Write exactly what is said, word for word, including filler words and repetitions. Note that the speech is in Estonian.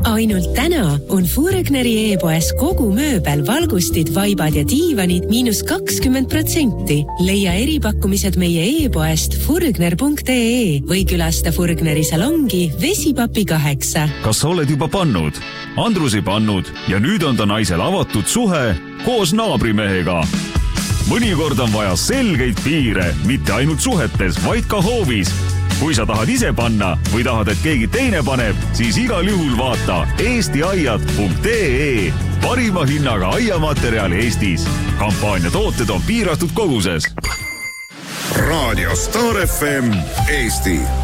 Ainult täna on Furgneri e-poes kogu mööbel, valgustid, vaibad ja diivanid miinus kakskümmend protsenti. Leia eripakkumised meie e-poest furgner punkt ee või külasta Furgneri salongi Vesipapi kaheksa. Kas sa oled juba pannud? Andrusi pannud ja nüüd on ta naisel avatud suhe koos naabrimehega. Mõnikord on vaja selgeid piire, mitte ainult suhetes, vaid ka hoovis. Kui sa tahad ise panna või tahad, et keegi teine paneb, siis igal juhul vaata eesti aiad punkt ee. Parima hinnaga aiamaterjali Eestis. Kampaania tooted on piiratud koguses. Radio Star F M Eesti.